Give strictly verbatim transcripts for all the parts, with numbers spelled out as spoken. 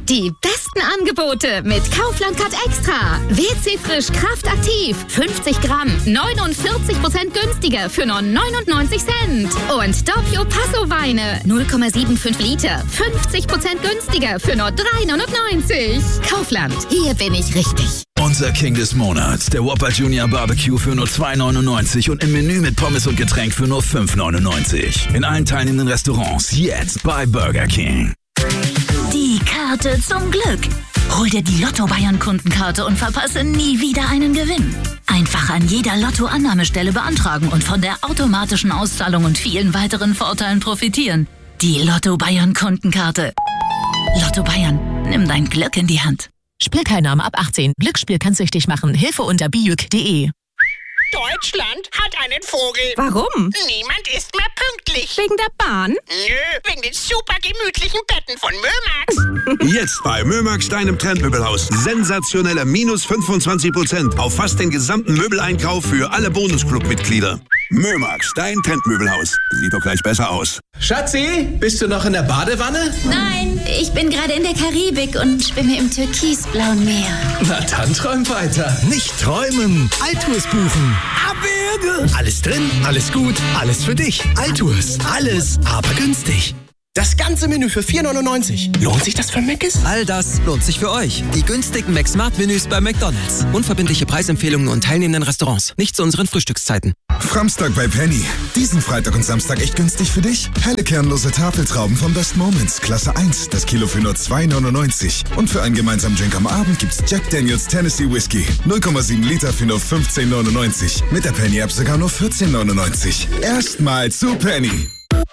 Die besten Angebote mit Kaufland Cut Extra. W C Frisch Kraft aktiv. fünfzig Gramm. neunundvierzig Prozent günstiger für nur neunundneunzig Cent. Und Doppio Passo Weine. null Komma fünfundsiebzig Liter. fünfzig Prozent günstiger für nur drei neunundneunzig. Kaufland. Hier bin ich richtig. Unser King des Monats, der Whopper Junior Barbecue für nur zwei neunundneunzig und im Menü mit Pommes und Getränk für nur fünf neunundneunzig. In allen teilnehmenden Restaurants jetzt bei Burger King. Die Karte zum Glück. Hol dir die Lotto-Bayern-Kundenkarte und verpasse nie wieder einen Gewinn. Einfach an jeder Lotto-Annahmestelle beantragen und von der automatischen Auszahlung und vielen weiteren Vorteilen profitieren. Die Lotto-Bayern-Kundenkarte. Lotto Bayern, nimm dein Glück in die Hand. Spielteilnahme ab achtzehn. Glücksspiel kann süchtig machen. Hilfe unter bijuk punkt de. Deutschland hat einen Vogel. Warum? Niemand ist mehr pünktlich. Wegen der Bahn? Nö, wegen den super gemütlichen Betten von Mömax. Jetzt bei Mömax, deinem Trendmöbelhaus. Sensationelle minus fünfundzwanzig Prozent auf fast den gesamten Möbeleinkauf für alle Bonusclub-Mitglieder. Mömax, dein Trendmöbelhaus. Sieht doch gleich besser aus. Schatzi, bist du noch in der Badewanne? Nein, ich bin gerade in der Karibik und schwimme im türkisblauen Meer. Na dann träum weiter. Nicht träumen, Altours buchen. Abwürge. Alles drin, alles gut, alles für dich. Altours, alles, aber günstig. Das ganze Menü für vier neunundneunzig. Lohnt sich das für Mc's? All das lohnt sich für euch. Die günstigen McSmart-Menüs bei McDonald's. Unverbindliche Preisempfehlungen und teilnehmenden Restaurants. Nicht zu unseren Frühstückszeiten. Framstag bei Penny. Diesen Freitag und Samstag echt günstig für dich. Helle kernlose Tafeltrauben von Best Moments. Klasse eins. Das Kilo für nur zwei neunundneunzig. Und für einen gemeinsamen Drink am Abend gibt's Jack Daniels Tennessee Whiskey. null Komma sieben Liter für nur fünfzehn neunundneunzig. Mit der Penny-App sogar nur vierzehn neunundneunzig. Erstmal zu Penny.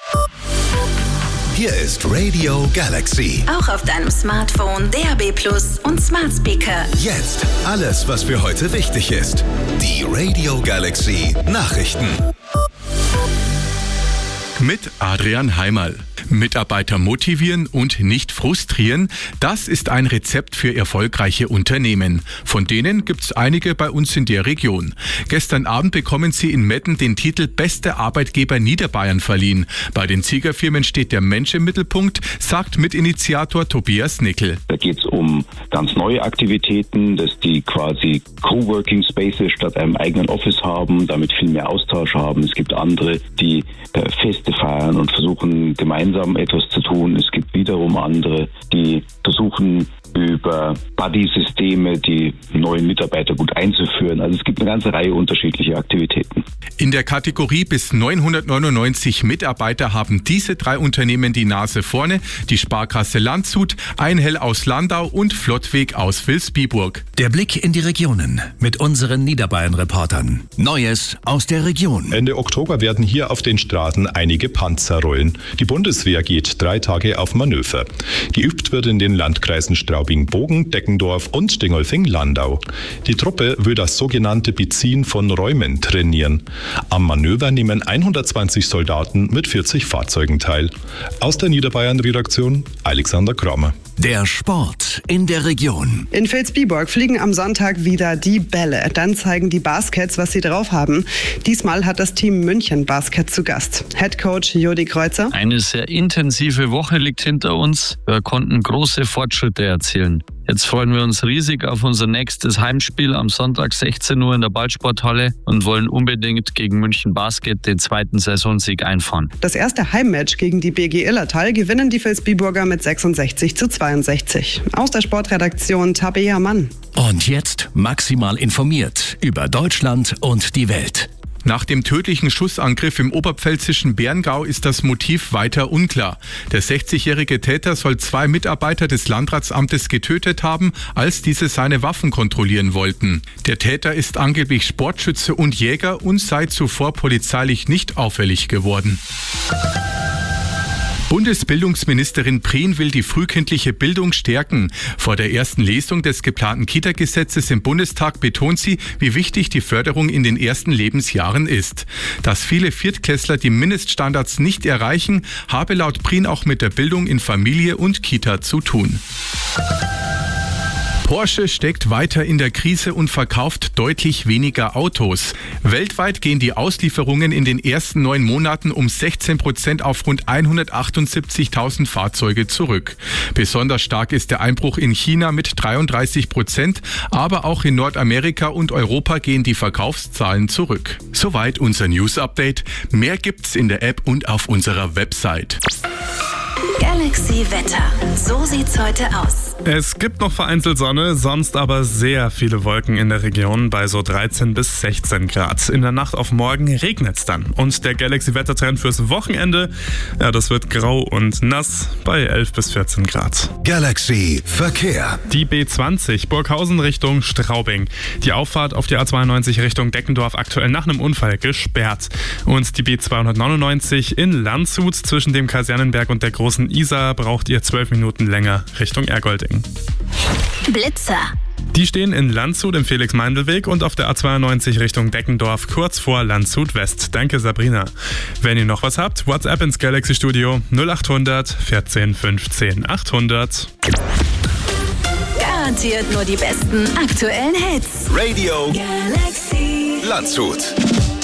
Hier ist Radio Galaxy. Auch auf deinem Smartphone, D A B Plus und Smart Speaker. Jetzt alles, was für heute wichtig ist. Die Radio Galaxy Nachrichten. Mit Adrian Heimerl. Mitarbeiter motivieren und nicht frustrieren, das ist ein Rezept für erfolgreiche Unternehmen. Von denen gibt's einige bei uns in der Region. Gestern Abend bekommen sie in Metten den Titel Beste Arbeitgeber Niederbayern verliehen. Bei den Siegerfirmen steht der Mensch im Mittelpunkt, sagt Mitinitiator Tobias Nickel. Da geht es um ganz neue Aktivitäten, dass die quasi Coworking Spaces statt einem eigenen Office haben, damit viel mehr Austausch haben. Es gibt andere, die äh, Feste feiern und versuchen gemeinsam etwas zu tun. Es gibt wiederum andere, die versuchen über Buddy-Systeme die neuen Mitarbeiter gut einzuführen. Also es gibt eine ganze Reihe unterschiedlicher Aktivitäten. In der Kategorie bis neunhundertneunundneunzig Mitarbeiter haben diese drei Unternehmen die Nase vorne. Die Sparkasse Landshut, Einhell aus Landau und Flottweg aus Vilsbiburg. Der Blick in die Regionen mit unseren Niederbayern-Reportern. Neues aus der Region. Ende Oktober werden hier auf den Straßen einige Panzer rollen. Die Bundeswehr geht drei Tage auf Manöver. Geübt wird in den Landkreisen Straubing-Bogen, Deckendorf und Dingolfing-Landau. Die Truppe will das sogenannte Beziehen von Räumen trainieren. Am Manöver nehmen hundertzwanzig Soldaten mit vierzig Fahrzeugen teil. Aus der Niederbayern-Redaktion Alexander Kramer. Der Sport in der Region. In Vilsbiburg fliegen am Sonntag wieder die Bälle. Dann zeigen die Baskets, was sie drauf haben. Diesmal hat das Team München Basket zu Gast. Headcoach Jodi Kreuzer. Eine sehr intensive Woche liegt hinter uns. Wir konnten große Fortschritte erzielen. Jetzt freuen wir uns riesig auf unser nächstes Heimspiel am Sonntag sechzehn Uhr in der Ballsporthalle und wollen unbedingt gegen München Basket den zweiten Saisonsieg einfahren. Das erste Heimmatch gegen die B G Illertal gewinnen die Vilsbiburger mit sechsundsechzig zu zweiundsechzig. Aus der Sportredaktion Tabea Mann. Und jetzt maximal informiert über Deutschland und die Welt. Nach dem tödlichen Schussangriff im oberpfälzischen Berngau ist das Motiv weiter unklar. Der sechzigjährige Täter soll zwei Mitarbeiter des Landratsamtes getötet haben, als diese seine Waffen kontrollieren wollten. Der Täter ist angeblich Sportschütze und Jäger und sei zuvor polizeilich nicht auffällig geworden. Bundesbildungsministerin Prien will die frühkindliche Bildung stärken. Vor der ersten Lesung des geplanten Kita-Gesetzes im Bundestag betont sie, wie wichtig die Förderung in den ersten Lebensjahren ist. Dass viele Viertklässler die Mindeststandards nicht erreichen, habe laut Prien auch mit der Bildung in Familie und Kita zu tun. Porsche steckt weiter in der Krise und verkauft deutlich weniger Autos. Weltweit gehen die Auslieferungen in den ersten neun Monaten um sechzehn Prozent auf rund hundertachtundsiebzigtausend Fahrzeuge zurück. Besonders stark ist der Einbruch in China mit dreiunddreißig Prozent, aber auch in Nordamerika und Europa gehen die Verkaufszahlen zurück. Soweit unser News-Update. Mehr gibt's in der App und auf unserer Website. Galaxy Wetter. So sieht's heute aus. Es gibt noch vereinzelt Sonne, sonst aber sehr viele Wolken in der Region bei so dreizehn bis sechzehn Grad. In der Nacht auf morgen regnet's dann. Und der Galaxy-Wettertrend fürs Wochenende, ja, das wird grau und nass bei elf bis vierzehn Grad. Galaxy Verkehr. Die B zwanzig Burghausen Richtung Straubing. Die Auffahrt auf die A zweiundneunzig Richtung Deckendorf aktuell nach einem Unfall gesperrt. Und die B zweihundertneunundneunzig in Landshut zwischen dem Kasernenberg und der großen Isar braucht ihr zwölf Minuten länger Richtung Ergolding. Blitzer. Die stehen in Landshut im Felix-Meindl-Weg und auf der A zweiundneunzig Richtung Deckendorf, kurz vor Landshut West. Danke, Sabrina. Wenn ihr noch was habt, WhatsApp ins Galaxy-Studio null achthundert vierzehn fünfzehn achthundert. Garantiert nur die besten aktuellen Hits. Radio Galaxy Landshut.